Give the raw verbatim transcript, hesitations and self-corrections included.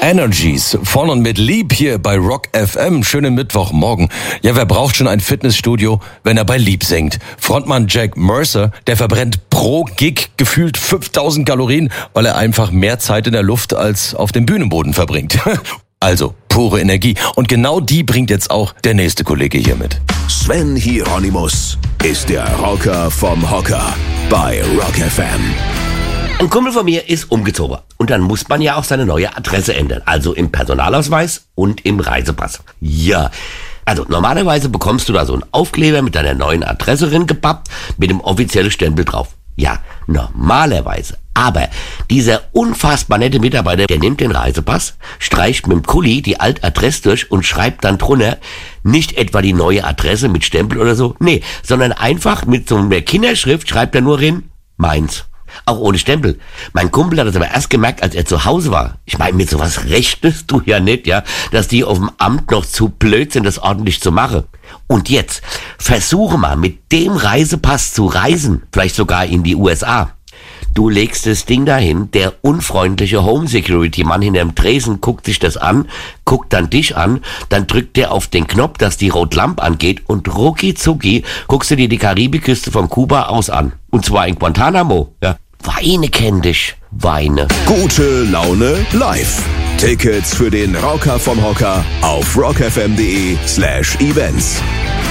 Energies von und mit Lieb hier bei Rock F M. Schönen Mittwochmorgen. Ja, wer braucht schon ein Fitnessstudio, wenn er bei Lieb singt? Frontmann Jack Mercer, der verbrennt pro Gig gefühlt fünftausend Kalorien, weil er einfach mehr Zeit in der Luft als auf dem Bühnenboden verbringt. Also, pure Energie. Und genau die bringt jetzt auch der nächste Kollege hier mit. Sven Hieronymus ist der Rocker vom Hocker bei Rock F M. Ein Kumpel von mir ist umgezogen und dann muss man ja auch seine neue Adresse ändern, also im Personalausweis und im Reisepass. Ja, also normalerweise bekommst du da so einen Aufkleber mit deiner neuen Adresse drin gepappt, mit dem offiziellen Stempel drauf. Ja, normalerweise. Aber dieser unfassbar nette Mitarbeiter, der nimmt den Reisepass, streicht mit dem Kuli die alte Adresse durch und schreibt dann drunter nicht etwa die neue Adresse mit Stempel oder so, nee, sondern einfach mit so einer Kinderschrift schreibt er nur rein, meins. Auch ohne Stempel. Mein Kumpel hat das aber erst gemerkt, als er zu Hause war. Ich meine, mit sowas rechnest du ja nicht, ja, dass die auf dem Amt noch zu blöd sind, das ordentlich zu machen. Und jetzt, versuche mal, mit dem Reisepass zu reisen, vielleicht sogar in die U S A. Du legst das Ding dahin, der unfreundliche Home-Security-Mann hinterm Tresen guckt sich das an, guckt dann dich an, dann drückt der auf den Knopf, dass die Rotlampe angeht und rucki zucki guckst du dir die Karibikküste von Kuba aus an. Und zwar in Guantanamo, ja. Weine kenn dich, Weine. Gute Laune live. Tickets für den Rocker vom Hocker auf rockfm.de slash events.